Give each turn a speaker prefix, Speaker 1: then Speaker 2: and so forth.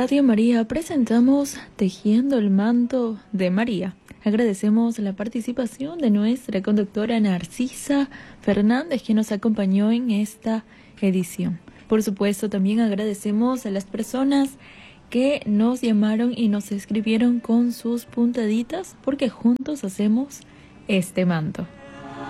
Speaker 1: Radio María presentamos Tejiendo el Manto de María. Agradecemos la participación de nuestra conductora Narcisa Fernández, que nos acompañó en esta edición. Por supuesto, también agradecemos a las personas que nos llamaron y nos escribieron con sus puntaditas, porque juntos hacemos este manto.